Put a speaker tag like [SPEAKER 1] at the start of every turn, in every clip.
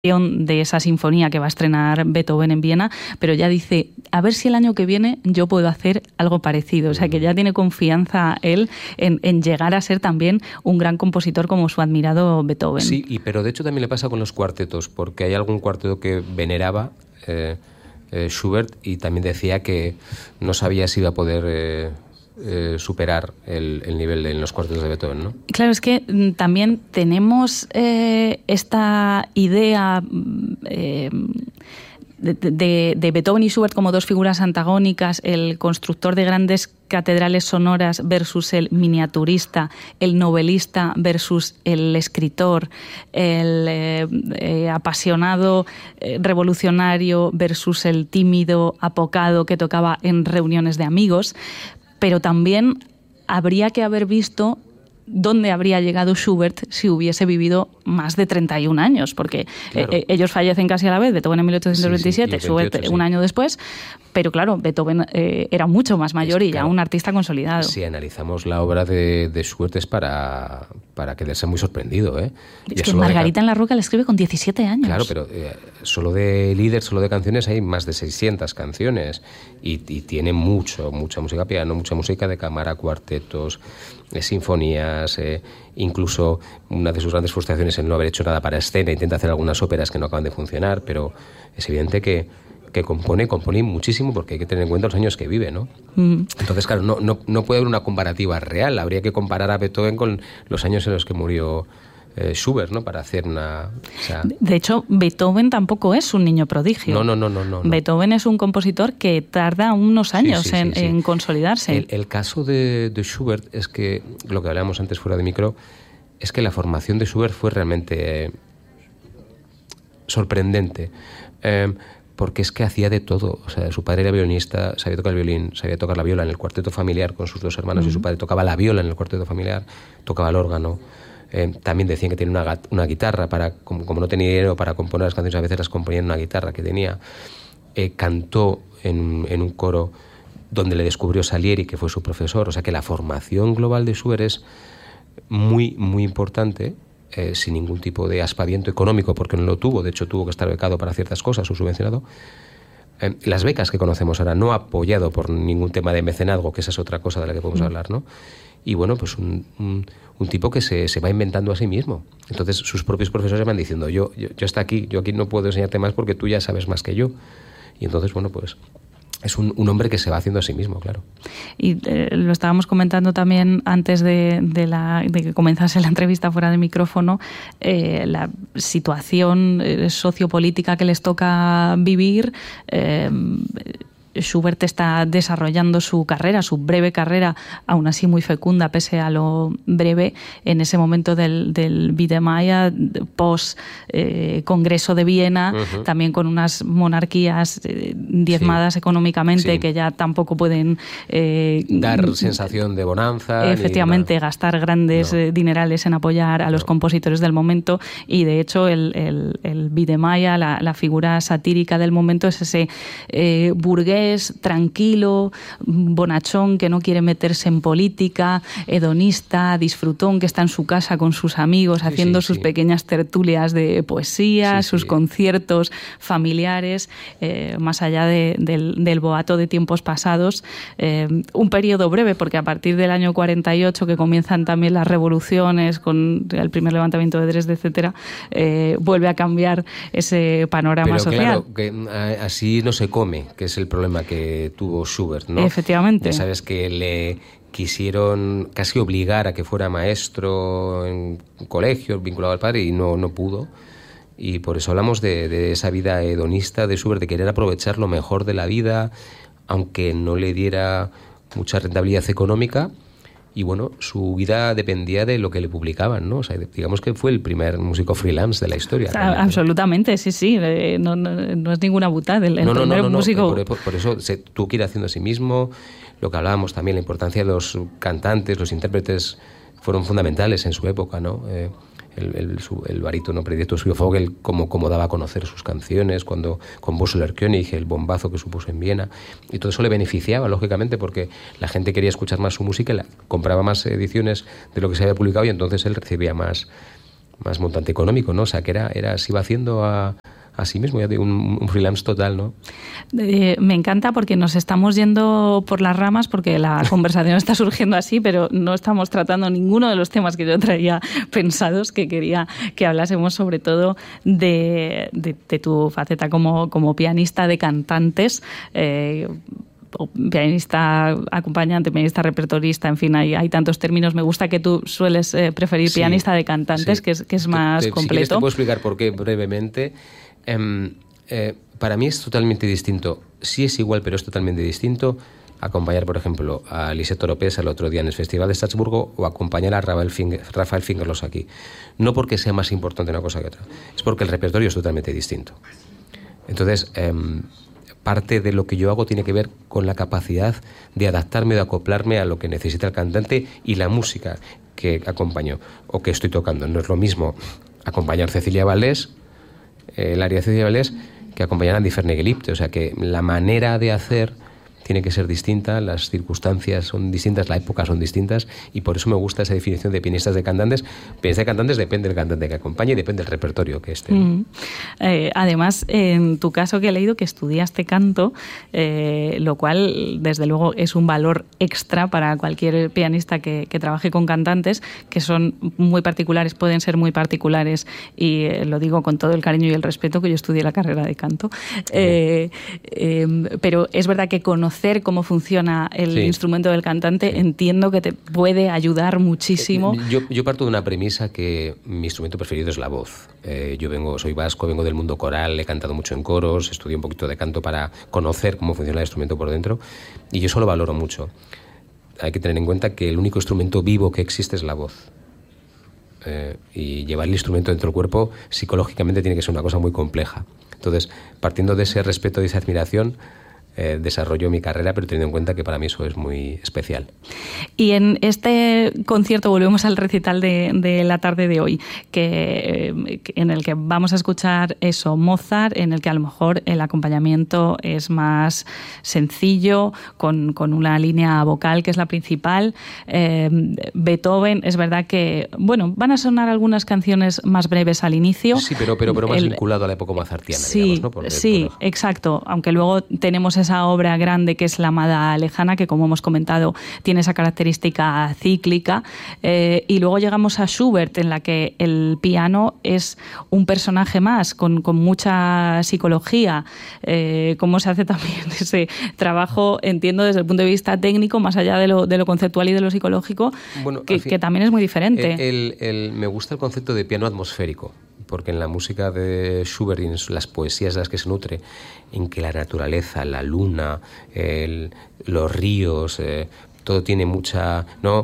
[SPEAKER 1] de esa sinfonía que va a estrenar Beethoven en Viena, pero ya dice, a ver si el año que viene yo puedo hacer algo parecido. O sea, que ya tiene confianza él en llegar a ser también un gran compositor como su admirado Beethoven.
[SPEAKER 2] Sí, pero de hecho también le pasa con los cuartetos, porque hay algún cuarteto que veneraba Schubert y también decía que no sabía si iba a poder superar el nivel en los cuartetos de Beethoven, ¿no?
[SPEAKER 1] Claro, es que también tenemos esta idea de Beethoven y Schubert como dos figuras antagónicas, el constructor de grandes catedrales sonoras versus el miniaturista, el novelista versus el escritor, el apasionado revolucionario versus el tímido apocado que tocaba en reuniones de amigos. Pero también habría que haber visto dónde habría llegado Schubert si hubiese vivido más de 31 años, porque claro, ellos fallecen casi a la vez, Beethoven en 1827, sí, Schubert 28, un año después, pero claro, Beethoven era mucho más mayor y ya un artista consolidado.
[SPEAKER 2] Si analizamos la obra de Schubert es para quedarse muy sorprendido, ¿eh?
[SPEAKER 1] Es que Margarita en la Roca la escribe con 17 años.
[SPEAKER 2] Claro, pero solo de líder, solo de canciones hay más de 600 canciones y tiene mucha música piano, mucha música de cámara, cuartetos, sinfonías, incluso una de sus grandes frustraciones es no haber hecho nada para escena, intenta hacer algunas óperas que no acaban de funcionar, pero es evidente que compone muchísimo porque hay que tener en cuenta los años que vive, ¿no? Entonces, claro, no puede haber una comparativa real, habría que comparar a Beethoven con los años en los que murió Schubert, ¿no? Para hacer una... O sea...
[SPEAKER 1] De hecho, Beethoven tampoco es un niño prodigio.
[SPEAKER 2] No.
[SPEAKER 1] Beethoven es un compositor que tarda unos años en consolidarse.
[SPEAKER 2] El caso de Schubert es que, lo que hablábamos antes fuera de micro, es que la formación de Schubert fue realmente sorprendente. Porque es que hacía de todo. O sea, su padre era violinista, sabía tocar el violín, sabía tocar la viola en el cuarteto familiar con sus dos hermanos, y su padre tocaba la viola en el cuarteto familiar, tocaba el órgano. También decían que tenía una guitarra, como no tenía dinero para componer las canciones, a veces las componía en una guitarra que tenía. Cantó en un coro donde le descubrió Salieri, que fue su profesor. O sea que la formación global de Schubert es muy, muy importante, sin ningún tipo de aspaviento económico, porque no lo tuvo. De hecho, tuvo que estar becado para ciertas cosas o subvencionado. Las becas que conocemos ahora, no apoyado por ningún tema de mecenazgo, que esa es otra cosa de la que podemos hablar, ¿no? Y bueno, pues un tipo que se va inventando a sí mismo. Entonces sus propios profesores van diciendo, yo hasta aquí, yo aquí no puedo enseñarte más porque tú ya sabes más que yo. Y entonces, bueno, pues es un hombre que se va haciendo a sí mismo, claro.
[SPEAKER 1] Y lo estábamos comentando también antes de que comenzase la entrevista fuera de micrófono, la situación sociopolítica que les toca vivir. Schubert está desarrollando su carrera, su breve carrera, aún así muy fecunda, pese a lo breve, en ese momento del Biedermeier, post-Congreso de Viena, también con unas monarquías diezmadas económicamente, que ya tampoco pueden...
[SPEAKER 2] dar sensación de bonanza.
[SPEAKER 1] Efectivamente, gastar grandes dinerales en apoyar a los compositores del momento, y de hecho el Biedermeier, la figura satírica del momento, es ese burgués tranquilo, bonachón, que no quiere meterse en política, hedonista, disfrutón, que está en su casa con sus amigos haciendo sus pequeñas tertulias de poesía, sus conciertos familiares, más allá del boato de tiempos pasados. Un periodo breve, porque a partir del año 48, que comienzan también las revoluciones con el primer levantamiento de Dresde, etcétera, vuelve a cambiar ese panorama social.
[SPEAKER 2] Claro, que así no se come, que es el problema que tuvo Schubert, ¿no?
[SPEAKER 1] Efectivamente.
[SPEAKER 2] Ya sabes que le quisieron casi obligar a que fuera maestro en colegios vinculado al padre y no pudo. Y por eso hablamos de esa vida hedonista de Schubert, de querer aprovechar lo mejor de la vida, aunque no le diera mucha rentabilidad económica. Y bueno, su vida dependía de lo que le publicaban, ¿no? O sea, digamos que fue el primer músico freelance de la historia.
[SPEAKER 1] O sea, absolutamente, sí. No es ninguna butada. El primer músico...
[SPEAKER 2] Por eso se tuvo que ir haciendo a sí mismo. Lo que hablábamos también, la importancia de los cantantes, los intérpretes, fueron fundamentales en su época, ¿no? El barítono predilecto suyo Vogel, como daba a conocer sus canciones, cuando con Bossler König, el bombazo que supuso en Viena, y todo eso le beneficiaba, lógicamente, porque la gente quería escuchar más su música, compraba más ediciones de lo que se había publicado, y entonces él recibía más montante económico, ¿no? O sea, que se iba haciendo a sí mismo, ya digo, un freelance total, ¿no?
[SPEAKER 1] Me encanta porque nos estamos yendo por las ramas, porque la conversación está surgiendo así, pero no estamos tratando ninguno de los temas que yo traía pensados, que quería que hablásemos sobre todo de tu faceta como pianista de cantantes, pianista acompañante, pianista repertorista, en fin, hay tantos términos. Me gusta que tú sueles preferir pianista de cantantes, que es más completo. Si quieres
[SPEAKER 2] te puedo explicar por qué brevemente. Para mí es totalmente distinto. Sí es igual, pero es totalmente distinto acompañar, por ejemplo, a Lisette Oropesa el otro día en el Festival de Estrasburgo o acompañar a Rafael Fingerlos aquí. No porque sea más importante una cosa que otra, es porque el repertorio es totalmente distinto. Entonces, parte de lo que yo hago tiene que ver con la capacidad de adaptarme, de acoplarme a lo que necesita el cantante y la música que acompaño o que estoy tocando. No es lo mismo acompañar Cecilia Valdés, el área de Cecilia Valdés, que acompañar a Andy Fernegelipte. O sea que la manera de hacer tiene que ser distinta, las circunstancias son distintas, la época son distintas, y por eso me gusta esa definición de pianistas de cantantes. Pianistas de cantantes depende del cantante que acompañe y depende del repertorio que esté.
[SPEAKER 1] Además, en tu caso que he leído que estudiaste canto, lo cual desde luego es un valor extra para cualquier pianista que trabaje con cantantes, que son muy particulares, pueden ser muy particulares, y lo digo con todo el cariño y el respeto, que yo estudié la carrera de canto. Pero es verdad que conocer cómo funciona el instrumento del cantante, entiendo que te puede ayudar muchísimo.
[SPEAKER 2] Yo parto de una premisa que mi instrumento preferido es la voz. Soy vasco, vengo del mundo coral, he cantado mucho en coros, estudié un poquito de canto para conocer cómo funciona el instrumento por dentro, y yo eso lo valoro mucho. Hay que tener en cuenta que el único instrumento vivo que existe es la voz. Y llevar el instrumento dentro del cuerpo psicológicamente tiene que ser una cosa muy compleja. Entonces, partiendo de ese respeto y esa admiración, desarrollo mi carrera, pero teniendo en cuenta que para mí eso es muy especial.
[SPEAKER 1] Y en este concierto, volvemos al recital de la tarde de hoy, en el que vamos a escuchar eso, Mozart, en el que a lo mejor el acompañamiento es más sencillo, con una línea vocal que es la principal. Beethoven, es verdad que, bueno, van a sonar algunas canciones más breves al inicio.
[SPEAKER 2] Sí, pero más vinculado a la época mozartiana,
[SPEAKER 1] sí,
[SPEAKER 2] digamos, ¿no?
[SPEAKER 1] Sí, exacto, aunque luego tenemos esa obra grande que es La Amada Lejana, que como hemos comentado tiene esa característica cíclica, y luego llegamos a Schubert, en la que el piano es un personaje más, con mucha psicología. Cómo se hace también ese trabajo, entiendo, desde el punto de vista técnico, más allá de lo conceptual y de lo psicológico, bueno, que también es muy diferente.
[SPEAKER 2] Me gusta el concepto de piano atmosférico, porque en la música de Schubert y en las poesías de las que se nutre, en que la naturaleza, la luna, los ríos, todo tiene mucha... ¿no?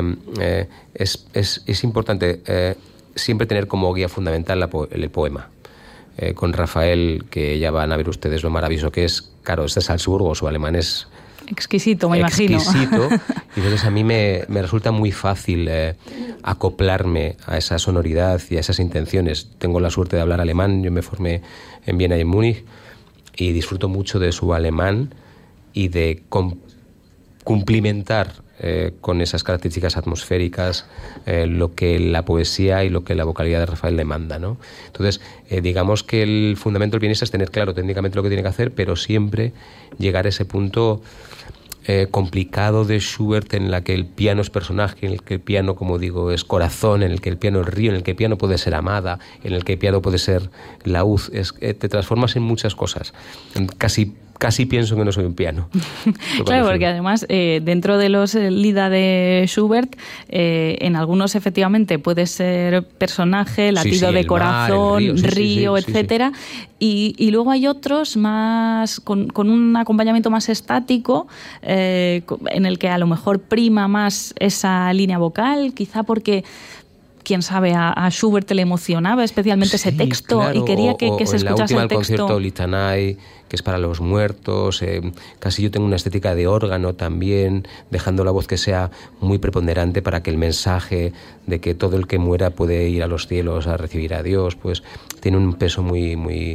[SPEAKER 2] Es importante siempre tener como guía fundamental el poema. Con Rafael, que ya van a ver ustedes lo maravilloso que es, claro, este Salzburgo, su alemán es...
[SPEAKER 1] Exquisito, me imagino.
[SPEAKER 2] Exquisito. Y entonces a mí me resulta muy fácil acoplarme a esa sonoridad y a esas intenciones. Tengo la suerte de hablar alemán, yo me formé en Viena y en Múnich, y disfruto mucho de su alemán y de cumplimentar con esas características atmosféricas lo que la poesía y lo que la vocalidad de Rafael demanda, ¿no? Entonces, digamos que el fundamento del pianista es tener claro técnicamente lo que tiene que hacer, pero siempre llegar a ese punto complicado de Schubert, en la que el piano es personaje, en el que el piano, como digo, es corazón, en el que el piano es río, en el que el piano puede ser amada, en el que el piano puede ser laúd. Te transformas en muchas cosas. Casi pienso que no soy un piano.
[SPEAKER 1] Claro, porque además dentro de los Lieder de Schubert, en algunos efectivamente puede ser personaje, latido de corazón, mar, río, etcétera. Sí. Y luego hay otros más con un acompañamiento más estático, en el que a lo mejor prima más esa línea vocal, quizá porque... quién sabe, a Schubert le emocionaba especialmente ese texto, claro, y quería que se escuchase el texto.
[SPEAKER 2] El concierto Litanai, que es para los muertos, casi yo tengo una estética de órgano también, dejando la voz que sea muy preponderante para que el mensaje de que todo el que muera puede ir a los cielos a recibir a Dios, pues tiene un peso muy, muy,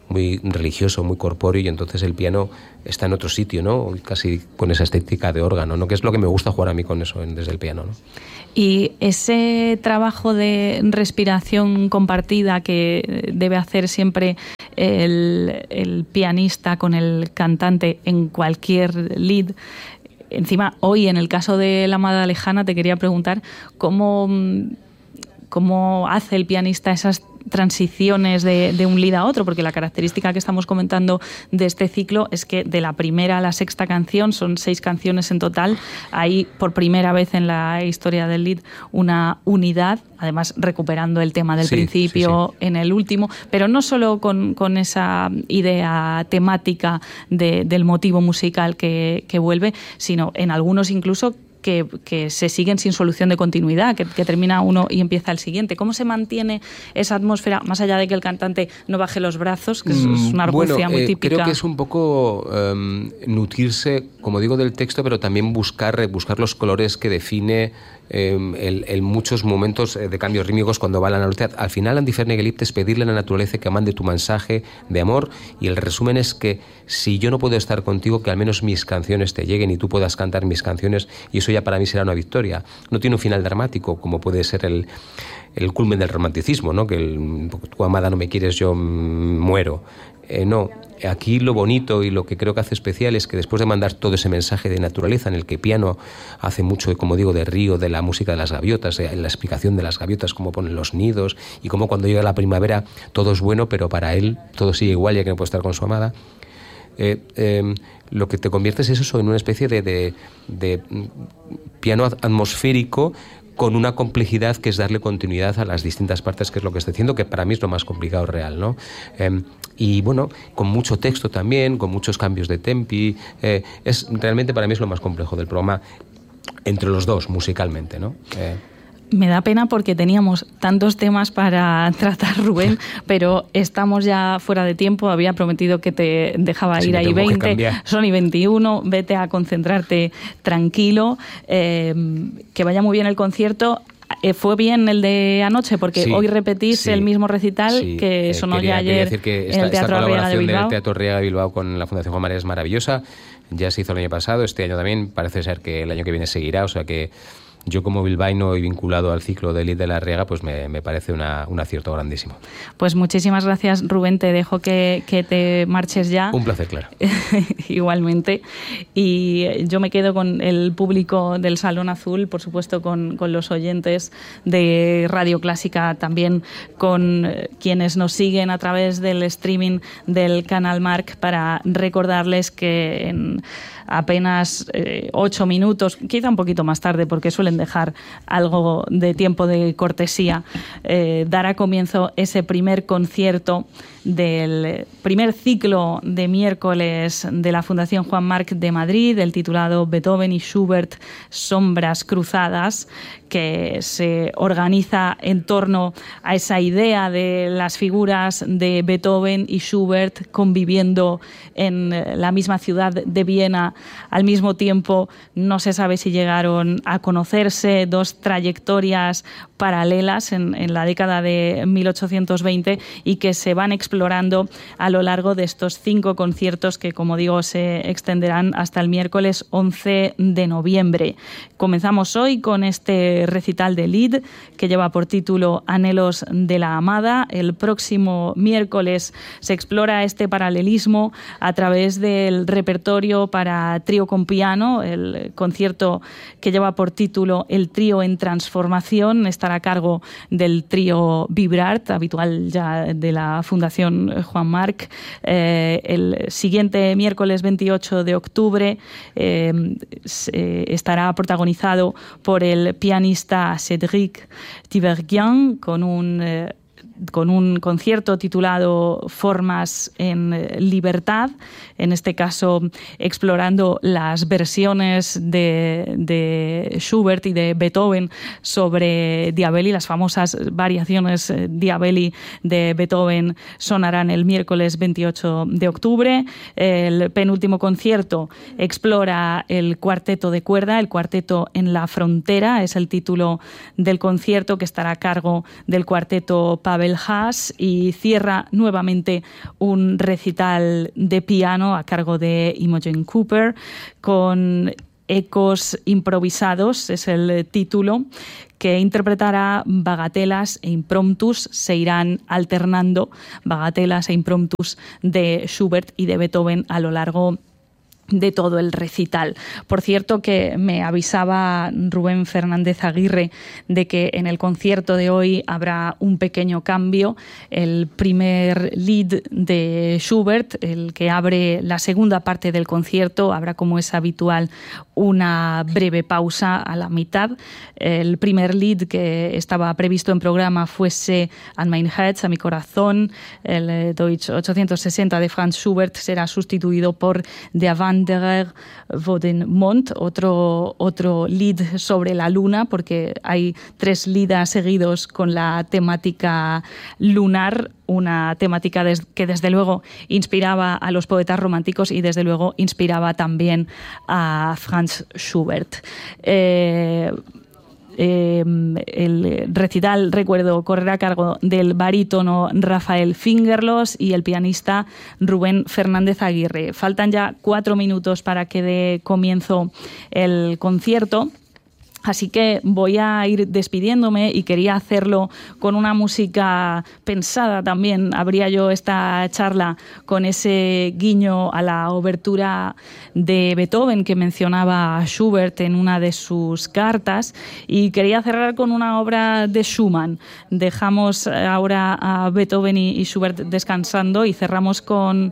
[SPEAKER 2] muy religioso, muy corpóreo, y entonces el piano está en otro sitio, ¿no? Casi con esa estética de órgano, ¿no? Que es lo que me gusta jugar a mí con eso desde el piano, ¿no?
[SPEAKER 1] Y ese trabajo de respiración compartida que debe hacer siempre el pianista con el cantante en cualquier lead. Encima, hoy en el caso de La Amada Lejana te quería preguntar cómo hace el pianista esas transiciones de un lead a otro, porque la característica que estamos comentando de este ciclo es que de la primera a la sexta canción, son 6 canciones en total, hay por primera vez en la historia del lead una unidad, además recuperando el tema del principio en el último, pero no solo con esa idea temática del motivo musical que vuelve, sino en algunos incluso que se siguen sin solución de continuidad, que termina uno y empieza el siguiente. ¿Cómo se mantiene esa atmósfera, más allá de que el cantante no baje los brazos, que es una argucia muy típica?
[SPEAKER 2] Creo que es un poco nutrirse, como digo, del texto, pero también buscar los colores que define en muchos momentos de cambios rítmicos cuando va la naturaleza. Al final, Andy Fernegelipt es pedirle a la naturaleza que mande tu mensaje de amor, y el resumen es que si yo no puedo estar contigo, que al menos mis canciones te lleguen y tú puedas cantar mis canciones, y eso ya para mí será una victoria. No tiene un final dramático como puede ser el culmen del romanticismo, ¿no? Que tu amada no me quieres, yo muero. No, aquí lo bonito y lo que creo que hace especial es que después de mandar todo ese mensaje de naturaleza, en el que piano hace mucho, como digo, de río, de la música de las gaviotas, en la explicación de las gaviotas, cómo ponen los nidos y cómo cuando llega la primavera todo es bueno, pero para él todo sigue igual ya que no puede estar con su amada. Lo que te conviertes es eso, en una especie de piano atmosférico con una complejidad que es darle continuidad a las distintas partes, que es lo que está haciendo, que para mí es lo más complicado real, ¿no? Y bueno, con mucho texto también, con muchos cambios de tempi, realmente para mí es lo más complejo del programa entre los dos, musicalmente, ¿no?
[SPEAKER 1] Me da pena porque teníamos tantos temas para tratar, Rubén, pero estamos ya fuera de tiempo. Había prometido que te dejaba ir ahí 20, son y 21, vete a concentrarte tranquilo, que vaya muy bien el concierto. Fue bien el de anoche, porque hoy repetís el mismo recital que sonó ya ayer
[SPEAKER 2] decir que
[SPEAKER 1] en el Teatro Arriaga de Bilbao.
[SPEAKER 2] El Teatro Arriaga de Bilbao con la Fundación Juan March es maravillosa. Ya se hizo el año pasado, este año también, parece ser que el año que viene seguirá, o sea que yo como bilbaíno y vinculado al ciclo de Lead de la Arriaga, pues me parece un acierto grandísimo.
[SPEAKER 1] Pues muchísimas gracias, Rubén, te dejo que te marches ya.
[SPEAKER 2] Un placer, claro.
[SPEAKER 1] Igualmente. Y yo me quedo con el público del Salón Azul, por supuesto con los oyentes de Radio Clásica, también con quienes nos siguen a través del streaming del Canal Marc, para recordarles que en apenas 8 minutos, quizá un poquito más tarde, porque suelen dejar algo de tiempo de cortesía, dará comienzo ese primer concierto del primer ciclo de miércoles de la Fundación Juan March de Madrid, el titulado Beethoven y Schubert, Sombras Cruzadas, que se organiza en torno a esa idea de las figuras de Beethoven y Schubert conviviendo en la misma ciudad de Viena al mismo tiempo. No se sabe si llegaron a conocerse, dos trayectorias paralelas en la década de 1820 y que se van explorando a lo largo de estos 5 conciertos que, como digo, se extenderán hasta el miércoles 11 de noviembre. Comenzamos hoy con este recital de Lied que lleva por título Anhelos de la Amada. El próximo miércoles se explora este paralelismo a través del repertorio para trío con piano, el concierto que lleva por título El Trío en Transformación. Estará a cargo del trío Vibrart, habitual ya de la Fundación Juan March. El siguiente miércoles 28 de octubre estará protagonizado por el pianista Cédric Tiberghien con un concierto titulado Formas en Libertad, en este caso explorando las versiones de Schubert y de Beethoven sobre Diabelli. Las famosas variaciones Diabelli de Beethoven sonarán el miércoles 28 de octubre. El penúltimo concierto explora el cuarteto de cuerda, el cuarteto en la frontera, es el título del concierto, que estará a cargo del cuarteto Pavel Abel Haas y cierra nuevamente un recital de piano a cargo de Imogen Cooper con Ecos improvisados, es el título, que interpretará bagatelas e impromptus, se irán alternando bagatelas e impromptus de Schubert y de Beethoven a lo largo de todo el recital. Por cierto, que me avisaba Rubén Fernández Aguirre de que en el concierto de hoy habrá un pequeño cambio. El primer lead de Schubert, el que abre la segunda parte del concierto, habrá, como es habitual, una breve pausa a la mitad. El primer lead que estaba previsto en programa fuese An mein Herz, a mi corazón, el Deutsch 860 de Franz Schubert, será sustituido por Der Wanderer vor den Mond, otro lead sobre la luna, porque hay 3 lidas seguidos con la temática lunar, una temática que desde luego inspiraba a los poetas románticos y desde luego inspiraba también a Franz Schubert. El recital, recuerdo, correrá a cargo del barítono Rafael Fingerlos y el pianista Rubén Fernández Aguirre. Faltan ya 4 minutos para que dé comienzo el concierto. Así que voy a ir despidiéndome y quería hacerlo con una música pensada también. Abría yo esta charla con ese guiño a la obertura de Beethoven que mencionaba Schubert en una de sus cartas, y quería cerrar con una obra de Schumann. Dejamos ahora a Beethoven y Schubert descansando y cerramos con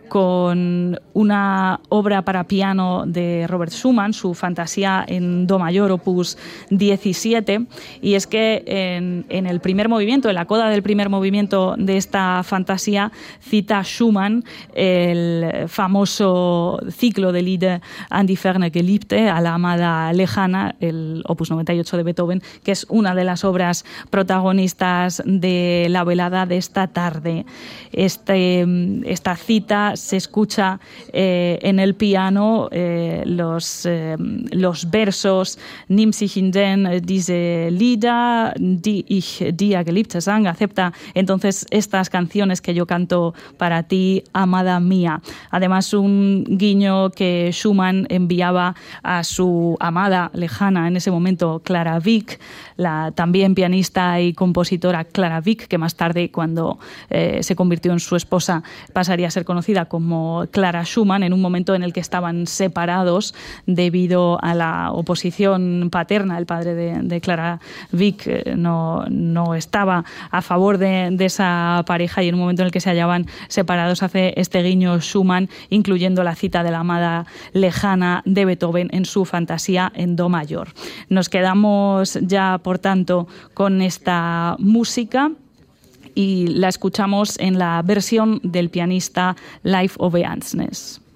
[SPEAKER 1] una obra para piano de Robert Schumann, su Fantasía en Do mayor, opus 17, y es que en el primer movimiento, en la coda del primer movimiento de esta fantasía, cita Schumann el famoso ciclo de Lieder an die ferne Geliebte, a la amada lejana, el opus 98 de Beethoven, que es una de las obras protagonistas de la velada de esta tarde. Esta cita se escucha en el piano, los versos Nimm sich in den diese Lieder, die ich dir geliebt sang, acepta entonces estas canciones que yo canto para ti, amada mía. Además, un guiño que Schumann enviaba a su amada lejana en ese momento, Clara Wieck, la también pianista y compositora Clara Wieck, que más tarde, cuando se convirtió en su esposa, pasaría a ser conocida como Clara Schumann, en un momento en el que estaban separados debido a la oposición paterna. El padre de Clara Wieck no estaba a favor de esa pareja, y en un momento en el que se hallaban separados hace este guiño Schumann, incluyendo la cita de la amada lejana de Beethoven en su Fantasía en Do mayor. Nos quedamos ya, por tanto, con esta música y la escuchamos en la versión del pianista Live Ove Ansnes.